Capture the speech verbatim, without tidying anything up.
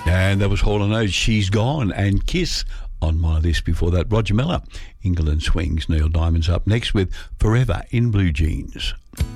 And that was Hall and Oates, She's Gone, and Kiss on my list before that. Roger Miller, England Swings. Neil Diamond's up next with Forever in Blue Jeans.